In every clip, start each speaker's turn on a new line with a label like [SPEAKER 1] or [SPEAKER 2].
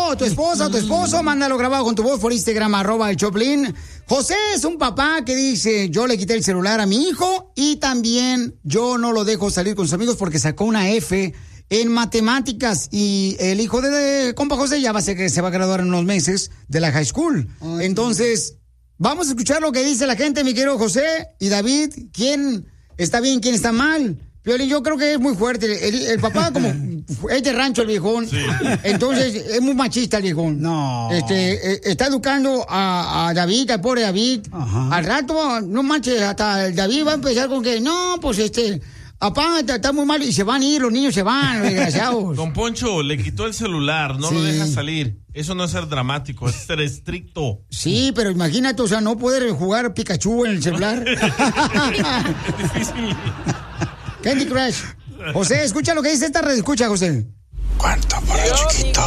[SPEAKER 1] o tu esposa o tu esposo, mándalo grabado con tu voz por Instagram, @el Choplin. José es un papá que dice, yo le quité el celular a mi hijo y también yo no lo dejo salir con sus amigos porque sacó una F en matemáticas y el hijo de compa José ya va a ser que se va a graduar en unos meses de la high school. Ay, entonces, vamos a escuchar lo que dice la gente, mi querido José y David. ¿Quién está bien, quién está mal? Piolín, yo creo que es muy fuerte. El papá, como es de rancho el viejón, sí. Entonces es muy machista el viejón. No. Está educando a David, al pobre David. Ajá. Al rato, no manches, hasta el David va a empezar con que, no, pues papá, está muy mal y se van a ir, los niños se van, desgraciados.
[SPEAKER 2] Don Poncho, le quitó el celular, no lo deja salir. Eso no es ser dramático, es ser estricto.
[SPEAKER 1] Sí, pero imagínate, o sea, no poder jugar Pikachu en el celular.
[SPEAKER 2] Es difícil.
[SPEAKER 1] Candy Crush. José, escucha lo que dice esta red. Escucha, José.
[SPEAKER 3] ¿Cuánto por el chiquito?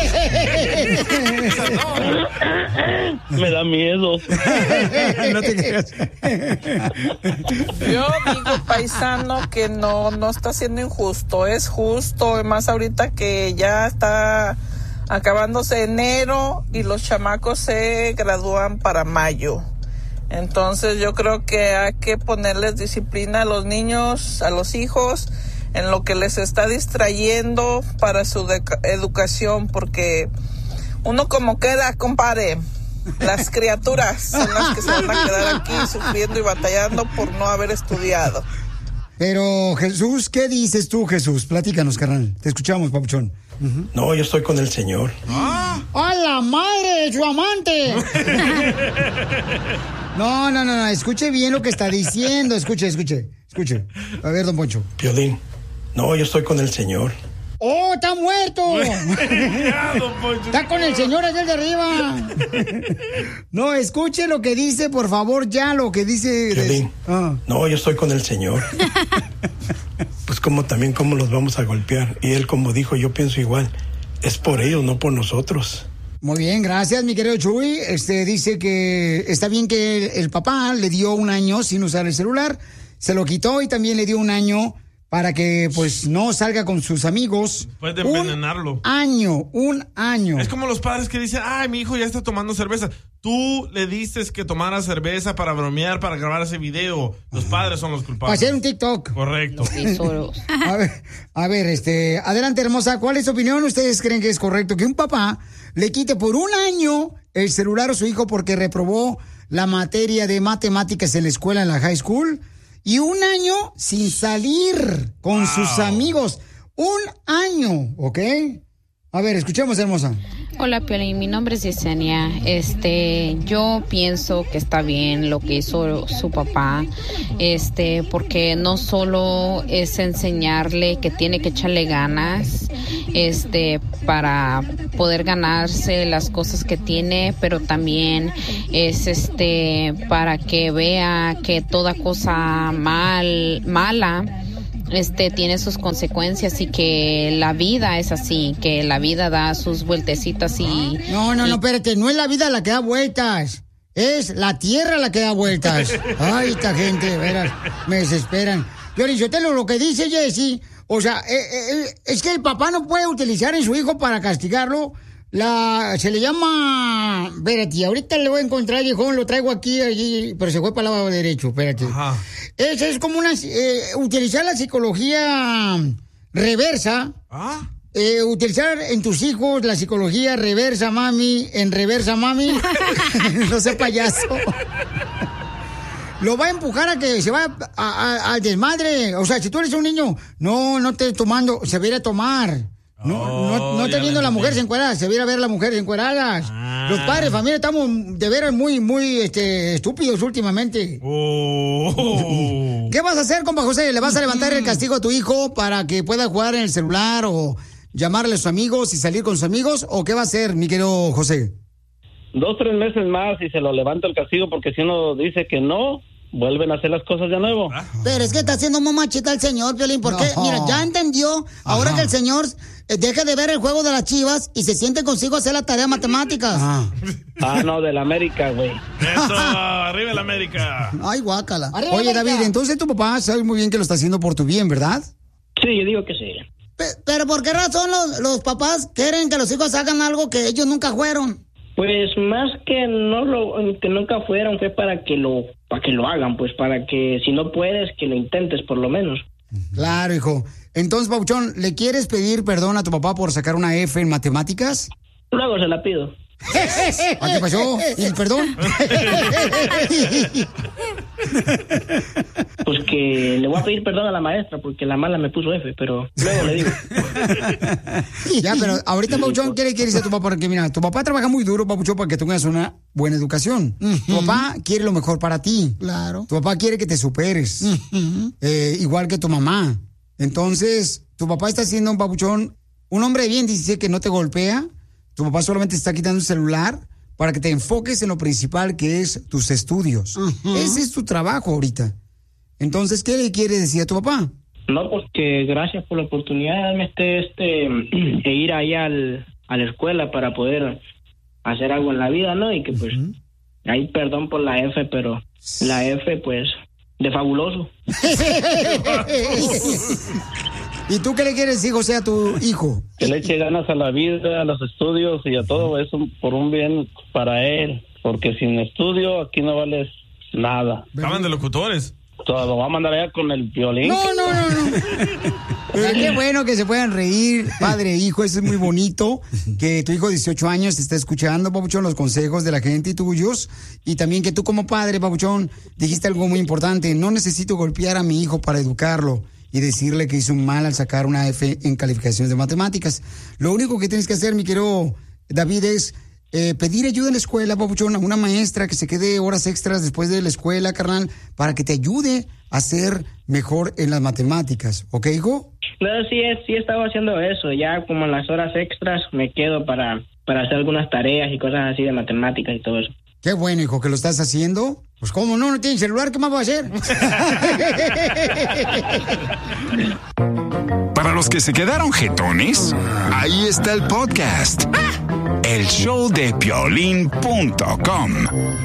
[SPEAKER 4] Me da miedo.
[SPEAKER 1] No te creas.
[SPEAKER 5] Yo digo, paisano, que no está siendo injusto. Es justo, más ahorita que ya está acabándose enero y los chamacos se gradúan para mayo. Entonces yo creo que hay que ponerles disciplina a los niños, a los hijos, en lo que les está distrayendo para su educación, porque uno como queda, compadre, las criaturas son las que se van a quedar aquí sufriendo y batallando por no haber estudiado.
[SPEAKER 1] Pero Jesús, ¿qué dices tú, Jesús? Platícanos, carnal. Te escuchamos, papuchón.
[SPEAKER 3] Uh-huh. No, yo estoy con el Señor.
[SPEAKER 1] ¡A la madre de su amante! No, escuche bien lo que está diciendo. Escuche. A ver, don Poncho.
[SPEAKER 3] Piolín, no, yo estoy con el Señor.
[SPEAKER 1] ¡Oh, está muerto! Está con el Señor allá de arriba. No, escuche lo que dice, por favor, ya lo que dice.
[SPEAKER 3] Piolín, no, yo estoy con el Señor. Pues cómo los vamos a golpear. Y él, como dijo, yo pienso igual. Es por ellos, no por nosotros.
[SPEAKER 1] Muy bien, gracias, mi querido Chuy. Dice que está bien que el papá le dio 1 año sin usar el celular, se lo quitó y también le dio 1 año para que, pues, no salga con sus amigos.
[SPEAKER 2] Puede envenenarlo.
[SPEAKER 1] 1 año.
[SPEAKER 2] Es como los padres que dicen, ay, mi hijo ya está tomando cerveza. Tú le dices que tomara cerveza para bromear, para grabar ese video. Los padres son los culpables.
[SPEAKER 1] Para hacer un TikTok.
[SPEAKER 2] Correcto.
[SPEAKER 1] A ver, adelante, hermosa. ¿Cuál es su opinión? ¿Ustedes creen que es correcto que un papá le quite por 1 año el celular a su hijo porque reprobó la materia de matemáticas en la escuela, en la high school? Y 1 año sin salir con sus amigos. 1 año, ¿ok? A ver, escuchemos, hermosa.
[SPEAKER 6] Hola, Piolín, mi nombre es Yesenia. Yo pienso que está bien lo que hizo su papá, porque no solo es enseñarle que tiene que echarle ganas, para poder ganarse las cosas que tiene, pero también es, para que vea que toda cosa mala tiene sus consecuencias y que la vida es así, que la vida da sus vueltecitas y...
[SPEAKER 1] No, espérate, no es la vida la que da vueltas, es la tierra la que da vueltas. Ay, esta gente, de veras, me desesperan. Yo te lo que dice Jessy, o sea, es que el papá no puede utilizar en su hijo para castigarlo. Se le llama... Espérate, ahorita le voy a encontrar, viejón, lo traigo aquí, pero se fue para el lado derecho, espérate. Ajá. Es como utilizar la psicología reversa. ¿Ah? Utilizar en tus hijos la psicología reversa, mami, no sea payaso. Lo va a empujar a que se vaya al desmadre. O sea, si tú eres un niño, no estés tomando, se va a ir a tomar. No está viendo la mujer encuerada, se viene a ver las mujeres encueradas. Los padres de familia estamos de veras muy estúpidos últimamente. ¿Qué vas a hacer, compa José? ¿Le vas a levantar el castigo a tu hijo para que pueda jugar en el celular o llamarle a sus amigos y salir con sus amigos? ¿O qué va a hacer, mi querido José?
[SPEAKER 4] 2-3 meses más y se lo levanta el castigo, porque si uno dice que no, vuelven a hacer las cosas de nuevo.
[SPEAKER 1] Pero es que está haciendo muy machita el señor, Piolín, porque, mira, ya entendió, ahora que el señor deja de ver el juego de las Chivas y se siente consigo a hacer la tarea de matemáticas.
[SPEAKER 4] No, de la América, güey.
[SPEAKER 2] Eso, arriba la América.
[SPEAKER 1] Ay, guácala. Oye, David, entonces tu papá sabe muy bien que lo está haciendo por tu bien, ¿verdad?
[SPEAKER 4] Sí, yo digo que sí.
[SPEAKER 1] Pero ¿por qué razón los papás quieren que los hijos hagan algo que ellos nunca fueron?
[SPEAKER 7] Pues más que que nunca fueron, fue para que lo hagan, pues para que si no puedes, que lo intentes por lo menos.
[SPEAKER 1] Claro, hijo. Entonces, Papuchón, ¿le quieres pedir perdón a tu papá por sacar una F en matemáticas?
[SPEAKER 7] Luego se la pido.
[SPEAKER 1] ¿A qué pasó? ¿Y perdón?
[SPEAKER 7] Pues que le voy a pedir perdón a la maestra porque la mala me puso F, pero luego le digo.
[SPEAKER 1] Ya, pero ahorita, Papuchón, ¿qué le quieres decir a tu papá? Porque mira, tu papá trabaja muy duro, Papuchón, para que tengas una buena educación. Tu papá quiere lo mejor para ti. Claro. Tu papá quiere que te superes. Igual que tu mamá. Entonces, tu papá está siendo un Papuchón, un hombre de bien, dice que no te golpea. Tu papá solamente está quitando el celular para que te enfoques en lo principal, que es tus estudios. Ese es tu trabajo ahorita. Entonces, ¿qué le quieres decir a tu papá?
[SPEAKER 7] No, pues que gracias por la oportunidad de darme e ir ahí a la escuela para poder hacer algo en la vida, ¿no? Y que pues, ahí perdón por la F, pero la F, pues, de fabuloso.
[SPEAKER 1] ¿Y tú qué le quieres decir, José, a tu hijo?
[SPEAKER 4] Que le eche ganas a la vida, a los estudios y a todo eso por un bien para él. Porque sin estudio aquí no vales nada.
[SPEAKER 2] Estaban de locutores.
[SPEAKER 4] Lo va a mandar allá con el violín.
[SPEAKER 1] No. Qué bueno que se puedan reír, padre e hijo. Eso es muy bonito. Que tu hijo de 18 años te está escuchando, Papuchón, los consejos de la gente y tuyos. Y también que tú como padre, Papuchón, dijiste algo muy importante. No necesito golpear a mi hijo para educarlo y decirle que hizo un mal al sacar una F en calificaciones de matemáticas. Lo único que tienes que hacer, mi querido David, es pedir ayuda en la escuela, Papuchón, a una maestra que se quede horas extras después de la escuela, carnal, para que te ayude a ser mejor en las matemáticas. ¿Ok, hijo?
[SPEAKER 7] Claro, sí he estado haciendo eso. Ya como en las horas extras me quedo para hacer algunas tareas y cosas así de matemáticas y todo eso.
[SPEAKER 1] Qué bueno, hijo, que lo estás haciendo. Pues cómo no tienes celular, ¿qué más va a hacer?
[SPEAKER 8] Para los que se quedaron jetones, ahí está el podcast. El show de Piolín.com.